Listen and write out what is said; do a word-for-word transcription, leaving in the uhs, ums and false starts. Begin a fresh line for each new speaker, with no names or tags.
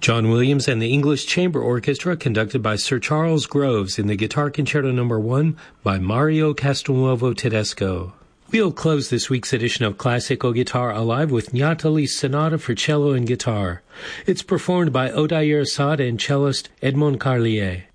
John Williams and the English Chamber Orchestra, conducted by Sir Charles Groves in the Guitar Concerto Number one by Mario Castelnuovo Tedesco. We'll close this week's edition of Classical Guitar Alive with Niatali's Sonata for Cello and Guitar. It's performed by Odair Assad and cellist Edmond Carlier.